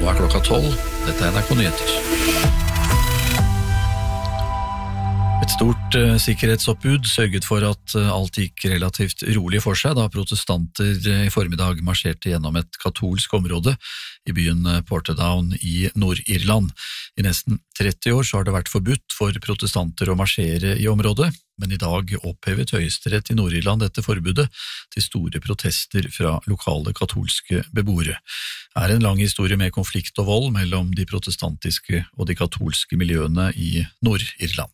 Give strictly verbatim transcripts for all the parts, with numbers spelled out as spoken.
Nå er klokka tolv. Dette er N R K Nyheter. Et stort uh, sikkerhetsoppbud sørget for at uh, alt gikk relativt rolig for seg da protestanter uh, i formiddag marsjerte gjennom et katolsk område i byen uh, Portadown i Nord-Irland. I nesten tretti år så har det vært forbudt for protestanter å marsjere i området, men i dag opphevet Høyesterett i Nord-Irland dette forbudet til store protester fra lokale katolske beboere. Det er en lang historie med konflikt og vold mellom de protestantiske og de katolske miljøene i Nord-Irland.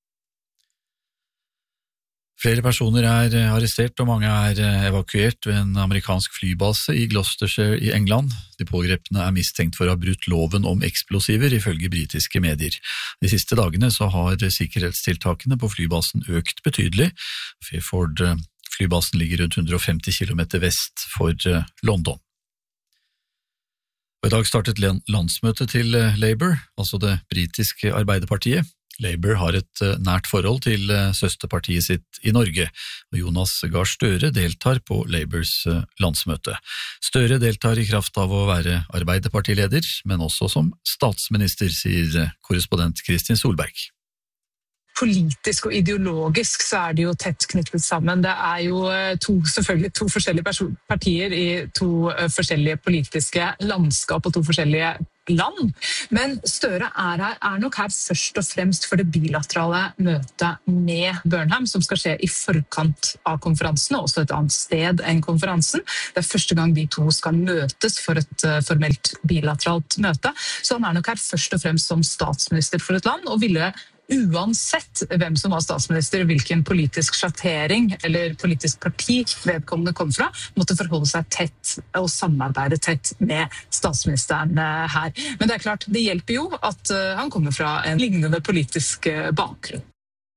Flere personer er arrestert og mange er evakuert ved en amerikansk flybase i Gloucestershire i England. De pågrepne er mistenkt for å ha brutt loven om eksplosiver ifølge britiske medier. De siste dagene så har sikkerhetstiltakene på flybasen økt betydelig. Fairford flybasen ligger rundt hundre og femti kilometer vest for London. Og i dag startet landsmøtet til Labour, altså det britiske arbeiderpartiet. Labour har et nært forhold til søsterpartiet sitt i Norge, og Jonas Gahr Støre deltar på Labours landsmøte. Støre deltar i kraft av å være arbeiderpartileder, men også som statsminister, sier korrespondent Kristin Solberg. Politisk og ideologisk så er det jo tett knyttet sammen. Det er jo to, selvfølgelig to forskjellige partier i to forskjellige politiske landskap og to forskjellige land. Men Støre er, her, er nok her først og fremst for det bilaterale møtet med Burnham, som skal skje i forkant av konferansen, og også et annet sted enn konferansen. Det er første gang de to skal møtes for et uh, formelt bilateralt møte. Så han er nok her først og fremst som statsminister for et land, og ville uansett hvem som var statsminister, hvilken politisk sjattering eller politisk parti vedkommende kom fra, måtte forholde seg tett og samarbeide tett med statsministeren her. Men det er klart, det hjelper jo at han kommer fra en lignende politisk bakgrunn.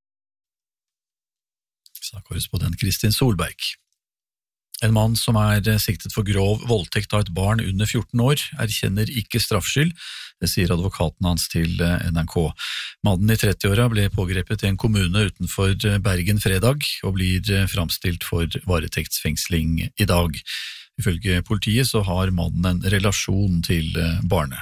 Sa korrespondent Kristin Solberg. En mann som er siktet for grov voldtekt av et barn under fjorten år, erkjenner ikke straffskyld, det sier advokaten hans til N R K. Mannen i trettiåra ble pågrepet i en kommune utenfor Bergen fredag, og blir framstilt for varetektsfengsling i dag. Ifølge politiet så har mannen en relasjon til barnet.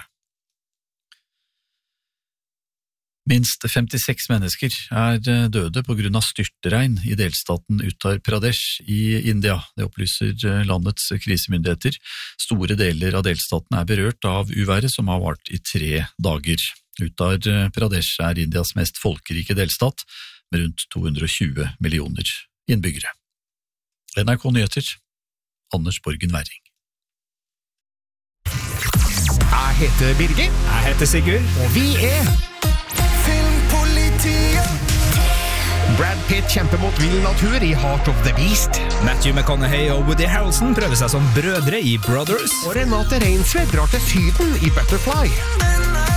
Minst femtiseks mennesker er døde på grunn av styrtregn i delstaten Uttar Pradesh i India. Det opplyser landets krisemyndigheter. Store deler av delstaten er berørt av uværet som har vart i tre dager. Uttar Pradesh er Indias mest folkerike delstat, med rundt to hundre og tjue millioner innbyggere. N R K Nyheter, Anders Borgen Werring. Jeg heter Birgit. Jeg heter Sigurd. Og vi er Brad Pitt kjemper mot vill natur i Heart of the Beast. Matthew McConaughey og Woody Harrelson prøver seg som brødre i Brothers. Og Renate Reinsve drar til Syden i Butterfly.